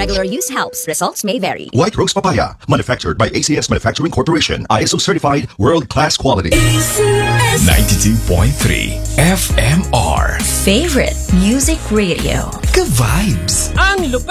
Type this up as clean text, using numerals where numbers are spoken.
Regular use helps. Results may vary. White Rose Papaya, manufactured by ACS Manufacturing Corporation. ISO certified, world-class quality. 92.3 FMR. Favorite Music Radio. Ka-vibes. Ang lupet